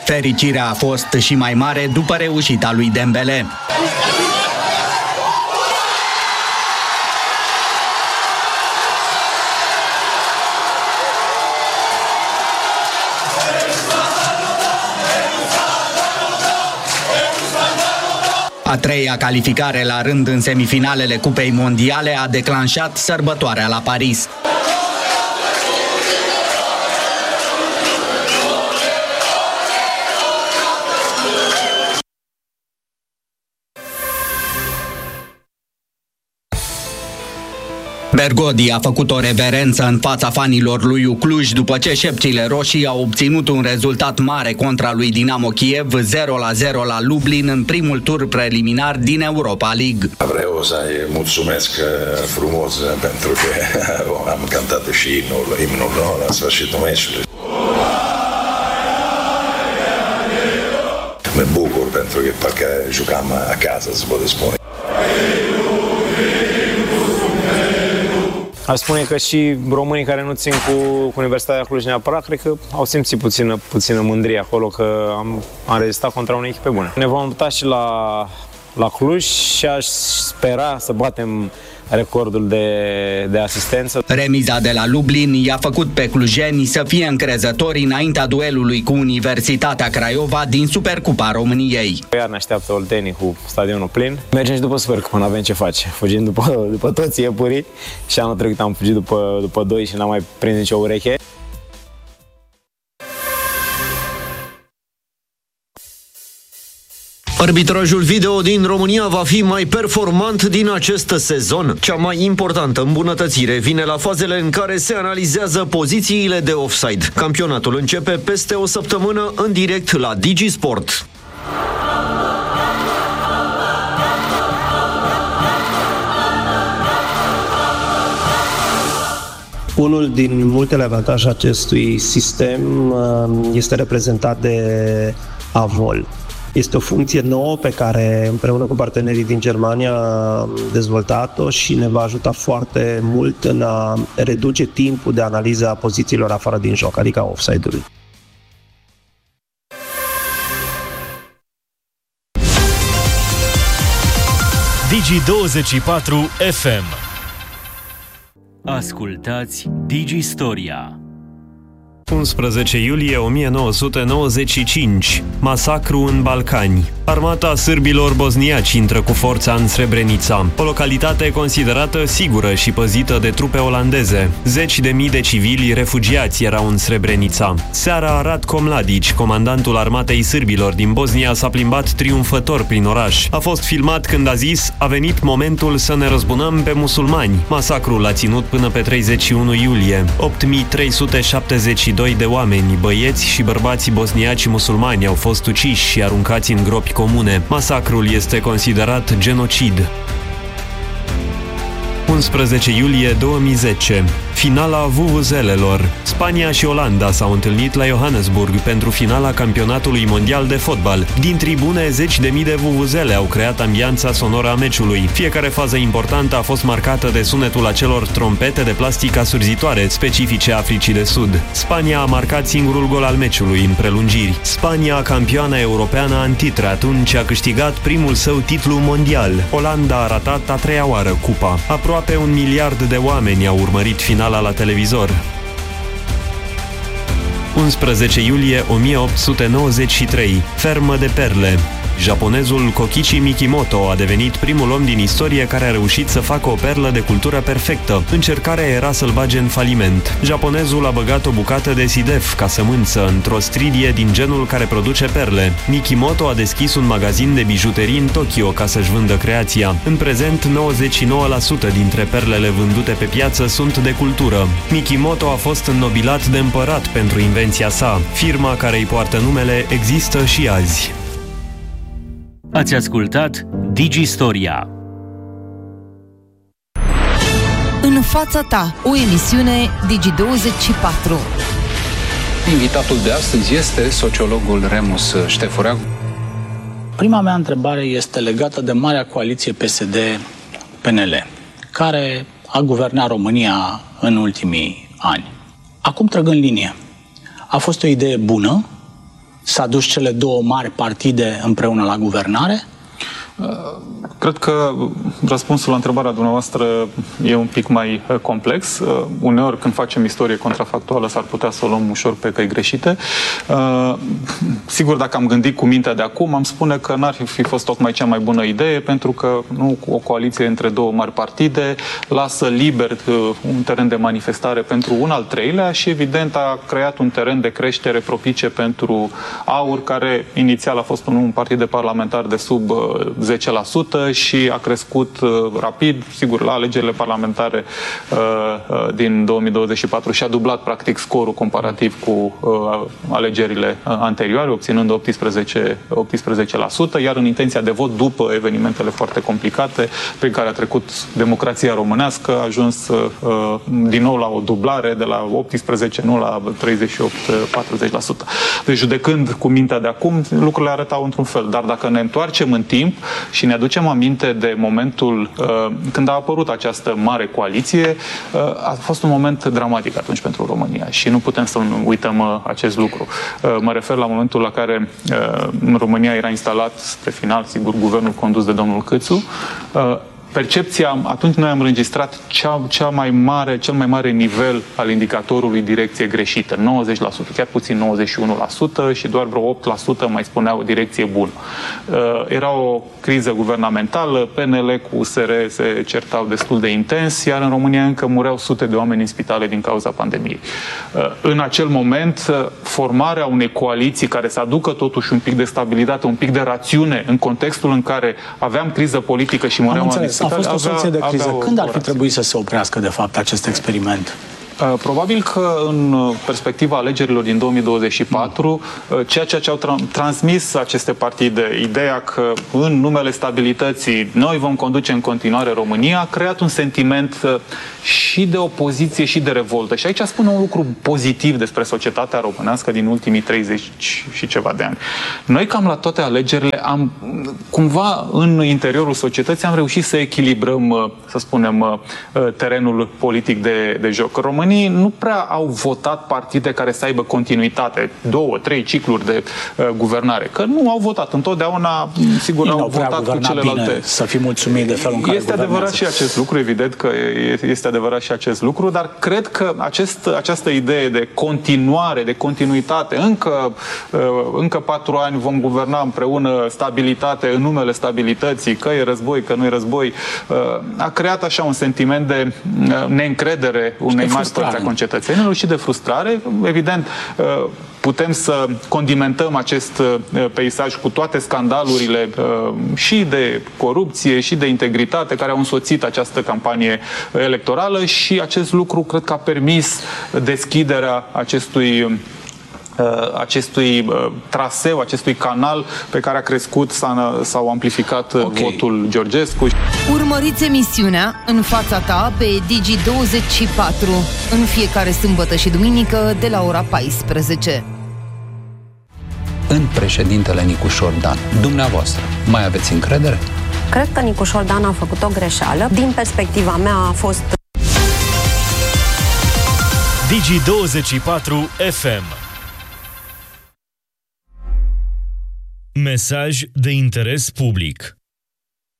Fericirea a fost și mai mare după reușita lui Dembele. A treia calificare la rând în semifinalele Cupei Mondiale a declanșat sărbătoarea la Paris. Bergodi a făcut o reverență în fața fanilor lui Cluj după ce șepcile roșii au obținut un rezultat mare contra lui Dinamo Kiev 0-0 la Lublin în primul tur preliminar din Europa League. Vreau să-i mulțumesc frumos pentru că am cantat și imnul la sfârșitul meciului. Mă bucur pentru că parcă jucam acasă, se poate spune. Aș spune că și românii care nu țin cu Universitatea Cluj neapărat, cred că au simțit puțină mândrie acolo că am rezistat contra unei echipe bune. Ne vom muta și la Cluj și aș spera să batem recordul de asistență. Remiza de la Lublin i-a făcut pe clujeni să fie încrezători înaintea duelului cu Universitatea Craiova din Supercupa României. Iar ne așteaptă oltenii cu stadionul plin. Mergem și după Supercupa, n-avem ce face. Fugim după toți iepurii și anul trecut am fugit după doi și n-am mai prins nicio ureche. Arbitrajul video din România va fi mai performant din acest sezon. Cea mai importantă îmbunătățire vine la fazele în care se analizează pozițiile de offside. Campionatul începe peste o săptămână în direct la DigiSport. Unul din multele avantaje acestui sistem este reprezentat de AVOL. Este o funcție nouă pe care împreună cu partenerii din Germania am dezvoltat-o și ne va ajuta foarte mult în a reduce timpul de analiză a pozițiilor afară din joc, adică a offside-ului. Digi24 FM. Ascultați Digistoria. 11 iulie 1995. Masacru în Balcani. Armata sârbilor bosniaci intră cu forța în Srebrenica, o localitate considerată sigură și păzită de trupe olandeze. Zeci de mii de civili refugiați erau în Srebrenica. Seara, Ratko Mladic, comandantul armatei sârbilor din Bosnia, s-a plimbat triumfător prin oraș. A fost filmat când a zis: "A venit momentul să ne răzbunăm pe musulmani." Masacrul a ținut până pe 31 iulie. 8372 de oameni, băieți și bărbați bosniaci musulmani au fost uciși și aruncați în gropi comune. Masacrul este considerat genocid. 11 iulie 2010. Finala vuvuzelelor. Spania și Olanda s-au întâlnit la Johannesburg pentru finala campionatului mondial de fotbal. Din tribune, zeci de mii de vuvuzele au creat ambianța sonoră a meciului. Fiecare fază importantă a fost marcată de sunetul acelor trompete de plastic asurzitoare, specifice Africii de Sud. Spania a marcat singurul gol al meciului în prelungiri. Spania, campioană europeană în titre, atunci a câștigat primul său titlu mondial. Olanda a ratat a treia oară cupa. Aproape 1 miliard de oameni au urmărit finala la televizor. 11 iulie 1893. Fermă de perle. Japonezul Kokichi Mikimoto a devenit primul om din istorie care a reușit să facă o perlă de cultură perfectă. Încercarea era să-l bage în faliment. Japonezul a băgat o bucată de sidef ca sămânță într-o stridie din genul care produce perle. Mikimoto a deschis un magazin de bijuterii în Tokyo ca să-și vândă creația. În prezent, 99% dintre perlele vândute pe piață sunt de cultură. Mikimoto a fost înnobilat de împărat pentru invenția sa. Firma care îi poartă numele există și azi. Ați ascultat Digistoria. În fața ta, o emisiune Digi24. Invitatul de astăzi este sociologul Remus Ștefurea. Prima mea întrebare este legată de Marea Coaliție PSD-PNL, care a guvernat România în ultimii ani. Acum, trăgând linie, a fost o idee bună s-a dus cele două mari partide împreună la guvernare? Cred că răspunsul la întrebarea dumneavoastră e un pic mai complex. Uneori, când facem istorie contrafactuală, s-ar putea să o luăm ușor pe căi greșite. Sigur, dacă am gândit cu mintea de acum, am spune că n-ar fi fost tocmai cea mai bună idee, pentru că nu o coaliție între două mari partide lasă liber un teren de manifestare pentru un al treilea și, evident, a creat un teren de creștere propice pentru AUR, care inițial a fost un partid de parlamentar de sub 10% și a crescut rapid. Sigur, la alegerile parlamentare din 2024 și-a dublat practic scorul comparativ cu alegerile anterioare, obținând 18%, iar în intenția de vot, după evenimentele foarte complicate prin care a trecut democrația românească, a ajuns din nou la o dublare de la 18, nu la 38-40%. Deci, judecând cu mintea de acum, lucrurile arătau într-un fel. Dar dacă ne întoarcem în timp și ne aducem aminte de momentul când a apărut această mare coaliție, a fost un moment dramatic atunci pentru România și nu putem să uităm acest lucru. Mă refer la momentul la care în România era instalat spre final, sigur, guvernul condus de domnul Câțu. Percepția, atunci noi am înregistrat cel mai mare nivel al indicatorului direcție greșită, 90%, chiar puțin 91% și doar vreo 8% mai spuneau direcție bună. Era o criză guvernamentală, PNL cu USR se certau destul de intens, iar în România încă mureau sute de oameni în spitale din cauza pandemiei. În acel moment, formarea unei coaliții care să aducă totuși un pic de stabilitate, un pic de rațiune în contextul în care aveam criză politică și mureau oameni. A fost o soluție de criză. Când ar fi trebuit să se oprească, de fapt, acest experiment? Probabil că în perspectiva alegerilor din 2024, ceea ce au transmis aceste partide, ideea că în numele stabilității noi vom conduce în continuare România, a creat un sentiment și de opoziție și de revoltă. Și aici spun un lucru pozitiv despre societatea românească din ultimii 30 și ceva de ani. Noi cam la toate alegerile cumva în interiorul societății am reușit să echilibrăm, să spunem, terenul politic de joc. Românii nu prea au votat partide care să aibă continuitate, 2-3 cicluri de guvernare, că nu au votat. Întotdeauna, sigur, au votat cu celelalte. Bine, să fim mulțumiți de felul în care este adevărat și acest lucru, evident că este adevărat și acest lucru, dar cred că această idee de continuare, de continuitate, încă 4 ani vom guverna împreună, stabilitate în numele stabilității, că e război, că nu e război, a creat așa un sentiment de neîncredere unei mari părți a concetățenilor și de frustrare. Evident, putem să condimentăm acest peisaj cu toate scandalurile și de corupție și de integritate care au însoțit această campanie electorală și acest lucru cred că a permis deschiderea acestui traseu, acestui canal pe care a crescut sau amplificat votul Georgescu. Urmăriți emisiunea În fața ta pe Digi24 în fiecare sâmbătă și duminică de la ora 14. În președintele Nicușor Dan, dumneavoastră, mai aveți încredere? Cred că Nicușor Dan a făcut o greșeală. Din perspectiva mea a fost... Digi24 FM. Mesaj de interes public.